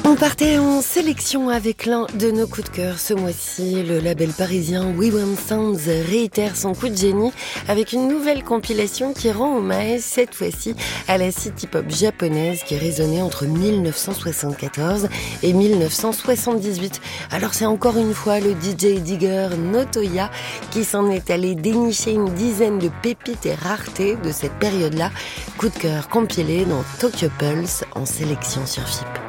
On partait en sélection avec l'un de nos coups de cœur ce mois-ci. Le label parisien We Want Sounds réitère son coup de génie avec une nouvelle compilation qui rend hommage cette fois-ci à la city pop japonaise qui résonnait entre 1974 et 1978. Alors c'est encore une fois le DJ digger Notoya qui s'en est allé dénicher une dizaine de pépites et raretés de cette période-là. Coup de cœur compilé dans Tokyo Pulse en sélection sur FIP.